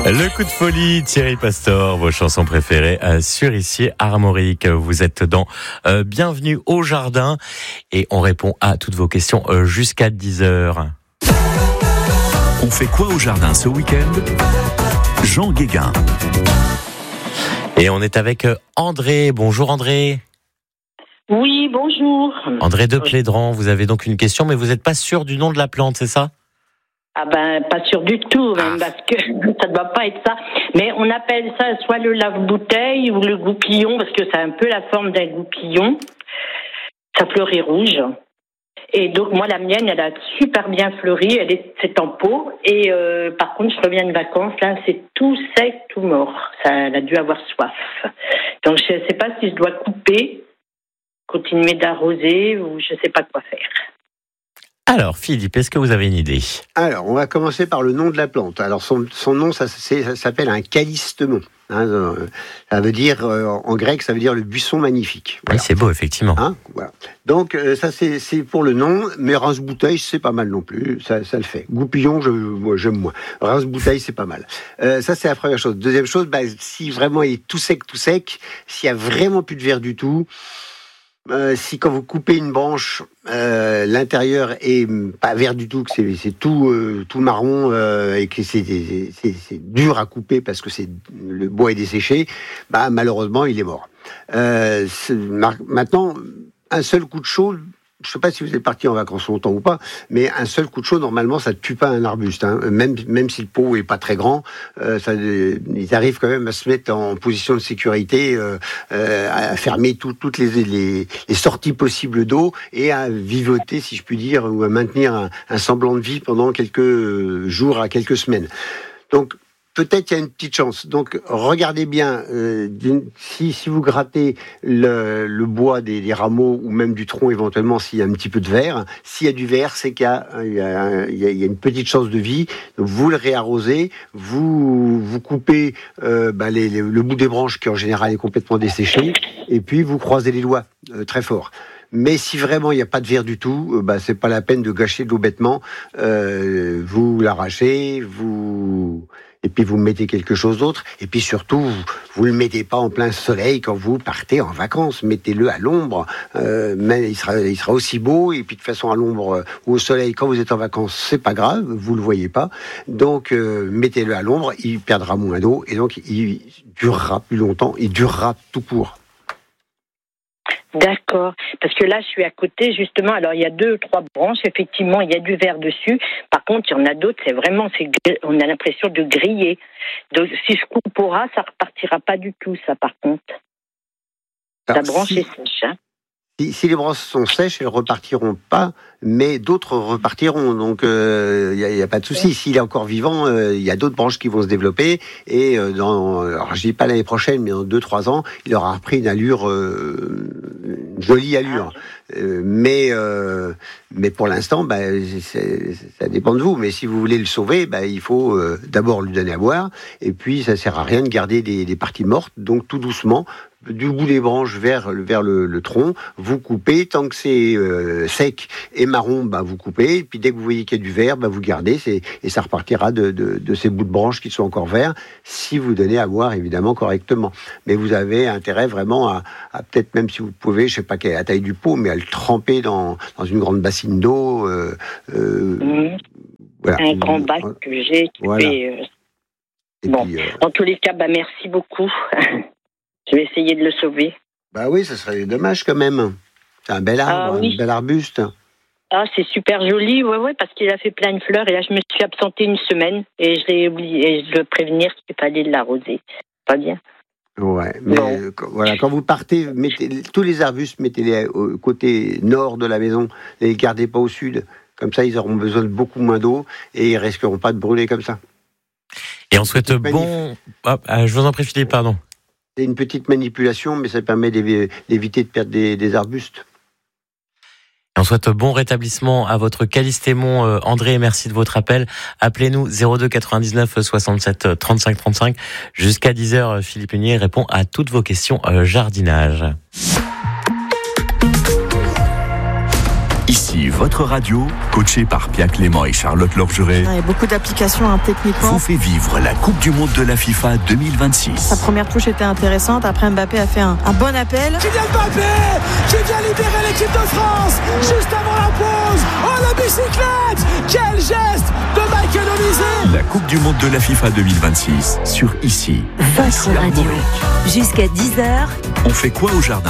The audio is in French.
Le coup de folie, Thierry Pastor, vos chansons préférées sur ici Armorique. Vous êtes dans Bienvenue au Jardin et on répond à toutes vos questions jusqu'à 10h. On fait quoi au jardin ce week-end ? Jean Guéguin. Et on est avec André. Bonjour André. Oui, bonjour. André de Plédran, vous avez donc une question, mais vous n'êtes pas sûr du nom de la plante, c'est ça ? Ah ben, pas sûr du tout, même, parce que ça ne doit pas être ça. Mais on appelle ça soit le lave-bouteille ou le goupillon, parce que ça a un peu la forme d'un goupillon. Sa fleur est rouge. Et donc, moi, la mienne, elle a super bien fleuri. C'est en pot. Et par contre, je reviens de vacances, là, c'est tout sec, tout mort. Elle a dû avoir soif. Donc, je ne sais pas si je dois couper, continuer d'arroser, ou je ne sais pas quoi faire. Alors, Philippe, est-ce que vous avez une idée ? Alors, on va commencer par le nom de la plante. Alors, son nom, ça s'appelle un callistemon. Ça veut dire, en grec, ça veut dire le buisson magnifique. Voilà. Oui, c'est beau, effectivement. Voilà. Donc, ça, c'est pour le nom, mais rince-bouteille, c'est pas mal non plus, ça le fait. Goupillon, j'aime moins. Rince-bouteille, c'est pas mal. Ça, c'est la première chose. Deuxième chose, si vraiment il est tout sec, s'il y a vraiment plus de verre du tout, si quand vous coupez une branche, l'intérieur est pas vert du tout, que c'est tout marron et que c'est dur à couper parce que le bois est desséché, malheureusement il est mort. Maintenant, un seul coup de chaud. Je ne sais pas si vous êtes parti en vacances longtemps ou pas, mais un seul coup de chaud, normalement, ça ne tue pas un arbuste. Même si le pot n'est pas très grand, ils arrivent quand même à se mettre en position de sécurité, à fermer toutes les sorties possibles d'eau et à vivoter, si je puis dire, ou à maintenir un semblant de vie pendant quelques jours à quelques semaines. Donc, peut-être qu'il y a une petite chance. Donc, regardez bien, si vous grattez le bois des rameaux ou même du tronc éventuellement, s'il y a un petit peu de verre. S'il y a du verre, c'est qu'il y a une petite chance de vie. Donc, vous le réarrosez, vous coupez le bout des branches qui en général est complètement desséché, et puis vous croisez les doigts très fort. Mais si vraiment il n'y a pas de verre du tout, c'est pas la peine de gâcher de l'eau bêtement. Vous l'arrachez, et puis vous mettez quelque chose d'autre. Et puis surtout, vous le mettez pas en plein soleil quand vous partez en vacances. Mettez-le à l'ombre. Mais il sera aussi beau. Et puis de toute façon à l'ombre ou au soleil quand vous êtes en vacances, c'est pas grave. Vous le voyez pas. Donc mettez-le à l'ombre. Il perdra moins d'eau et donc il durera plus longtemps. Il durera tout court. D'accord, parce que là je suis à côté justement, alors il y a 2-3 branches, effectivement il y a du verre dessus, par contre il y en a d'autres, on a l'impression de griller, donc si je coupe au ras, ça repartira pas du tout ça par contre. La branche est sèche. Si les branches sont sèches, elles repartiront pas, mais d'autres repartiront. Donc, il y a pas de souci. S'il est encore vivant, il y a d'autres branches qui vont se développer. Et alors je dis pas l'année prochaine, mais dans 2-3 ans, il aura repris une allure, une jolie allure. Mais pour l'instant, ça dépend de vous. Mais si vous voulez le sauver, il faut d'abord lui donner à boire. Et puis, ça sert à rien de garder des parties mortes. Donc, tout doucement, du bout des branches vers le tronc, vous coupez. Tant que c'est sec et marron, vous coupez. Et puis dès que vous voyez qu'il y a du vert, vous gardez. Et ça repartira de ces bouts de branches qui sont encore verts, si vous donnez à boire évidemment correctement. Mais vous avez intérêt vraiment à peut-être, même si vous pouvez, je sais pas quelle est la taille du pot, mais à le tremper dans une grande bassine d'eau. Voilà. Un grand bac que j'ai. En tous les cas, merci beaucoup. Je vais essayer de le sauver. Oui, ça serait dommage quand même. C'est un bel arbre, un bel arbuste. C'est super joli, ouais, parce qu'il a fait plein de fleurs. Et là, je me suis absentée une semaine et je l'ai oublié. Et je dois prévenir qu'il fallait l'arroser. Pas bien. Ouais, mais voilà, quand vous partez, tous les arbustes, mettez-les au côté nord de la maison. Ne les gardez pas au sud. Comme ça, ils auront besoin de beaucoup moins d'eau et ils risqueront pas de brûler comme ça. Et on souhaite je vous en prie, Philippe, pardon. C'est une petite manipulation, mais ça permet d'éviter de perdre des arbustes. Et on souhaite bon rétablissement à votre callistémon, André, merci de votre appel. Appelez-nous 02 99 67 35 35. Jusqu'à 10h, Philippe Hunier répond à toutes vos questions jardinage. Ici, votre radio, coachée par Pierre Clément et Charlotte Lorgeret, Il y a beaucoup d'applications techniquement. vous fait vivre la Coupe du Monde de la FIFA 2026. Sa première touche était intéressante. Après, Mbappé a fait un bon appel. Kylian Mbappé qui vient libérer l'équipe de France juste avant la pause. Oh, la bicyclette! Quel geste de Michael Olise! La Coupe du Monde de la FIFA 2026 sur Ici. Votre radio. Jusqu'à 10h. On fait quoi au jardin?